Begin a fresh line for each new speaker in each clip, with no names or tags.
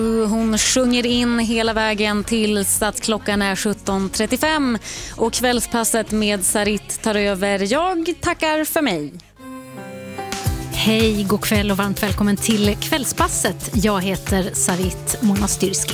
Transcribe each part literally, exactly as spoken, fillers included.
Hon sjunger in hela vägen tills att klockan är sjutton trettiofem och kvällspasset med Sarit tar över. Jag tackar för mig.
Hej, god kväll och varmt välkommen till kvällspasset. Jag heter Sarit Monastyrski.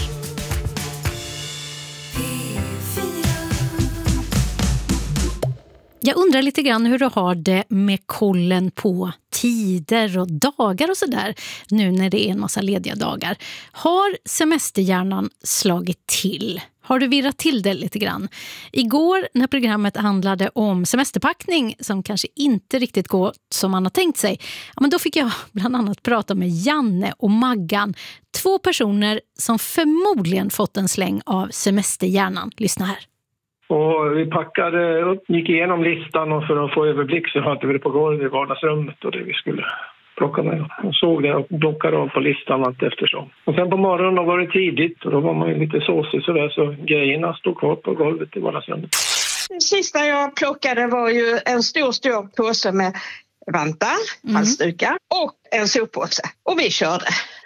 Jag undrar lite grann hur du har det med kollen på tider och dagar och sådär nu när det är en massa lediga dagar. Har semesterhjärnan slagit till? Har du virrat till det lite grann? Igår när programmet handlade om semesterpackning som kanske inte riktigt går som man har tänkt sig, ja, men då fick jag bland annat prata med Janne och Maggan. Två personer som förmodligen fått en släng av semesterhjärnan. Lyssna här.
Och vi packade upp, gick igenom listan och för att få överblick så hade vi det på golvet i vardagsrummet och det vi skulle plocka med. Och såg det och blockade av på listan allt eftersom. Och sen på morgonen var det tidigt och då var man ju lite såsig sådär så grejerna stod kvar på golvet i vardagsrummet.
Det sista jag plockade var ju en stor stor påse med vantar, mm. halsdukar och en soppåse. Och vi körde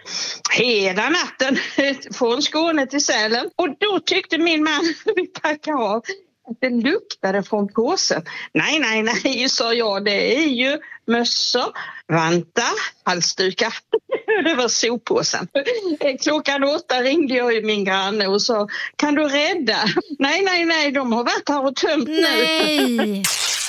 hela natten från Skåne till Sälen. Och då tyckte min man, vi packade av, att det luktade från påsen. Nej, nej, nej, sa jag. Det är ju mössor, vantar, halsdukar. Det var soppåsen. Klockan åtta ringde jag ju min granne och sa, kan du rädda? Nej, nej, nej, de har varit här och tömt nu.
Nej!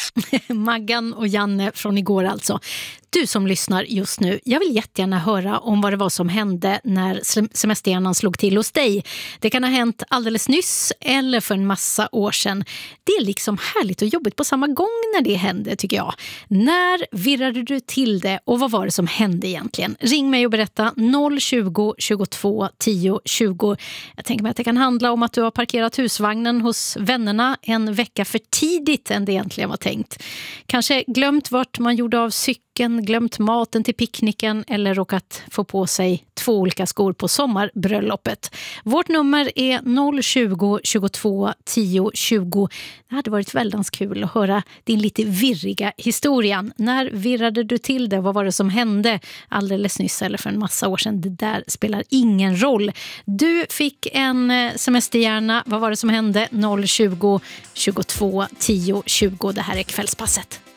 Maggan och Janne från igår alltså. Du som lyssnar just nu, jag vill jättegärna höra om vad det var som hände när semesterhjärnan slog till hos dig. Det kan ha hänt alldeles nyss eller för en massa år sedan. Det är liksom härligt och jobbigt på samma gång när det hände, tycker jag. När virrade du till det och vad var det som hände egentligen? Ring mig och berätta noll tjugo, tjugotvå, tio, tjugo. Jag tänker mig att det kan handla om att du har parkerat husvagnen hos vännerna en vecka för tidigt än det egentligen var tänkt. Kanske glömt vart man gjorde av cykeln, glömt maten till picknicken eller råkat få på sig två olika skor på sommarbröllopet. Vårt nummer är noll tjugo, tjugotvå, tio, tjugo. Det hade varit väldigt kul att höra din lite virriga historia. När virrade du till det? Vad var det som hände alldeles nyss eller för en massa år sedan? Det där spelar ingen roll. Du fick en semesterhjärna. Vad var det som hände? noll tjugo, tjugotvå, tio, tjugo. Det här är kvällspasset.